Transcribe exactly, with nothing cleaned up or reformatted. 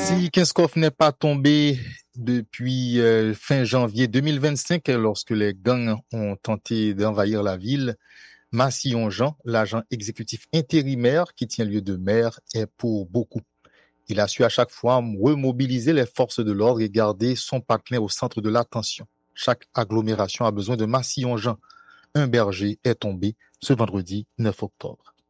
Si Kinskov n'est pas tombé depuis euh, fin janvier deux mille vingt-cinq, lorsque les gangs ont tenté d'envahir la ville, Massillon-Jean, l'agent exécutif intérimaire qui tient lieu de maire, est pour beaucoup. Il a su à chaque fois remobiliser les forces de l'ordre et garder son patelin au centre de l'attention. Chaque agglomération a besoin de Massillon-Jean. Un berger est tombé ce vendredi neuf octobre.